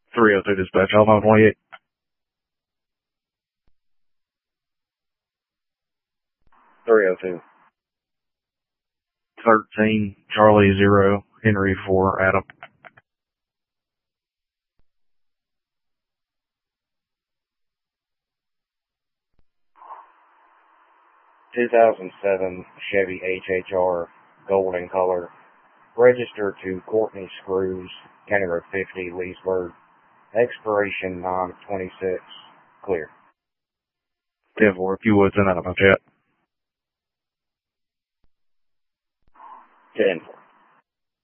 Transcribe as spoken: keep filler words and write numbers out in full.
three oh two dispatch, Alpha twenty-eight. three oh two. thirteen, Charlie zero, Henry four, Adam. two thousand seven Chevy H H R, gold in color, registered to Courtney Screws, County Road fifty, Leesburg, expiration nine twenty-six, clear. ten four, if you would send that up my chat. ten four.